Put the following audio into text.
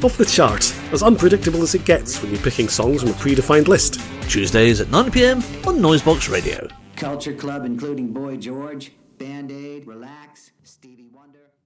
off the chart, as unpredictable as it gets when you're picking songs from a predefined list. Tuesdays at 9pm on Noisebox Radio. Culture Club, including Boy George, Band-Aid, Relax, Stevie Wonder.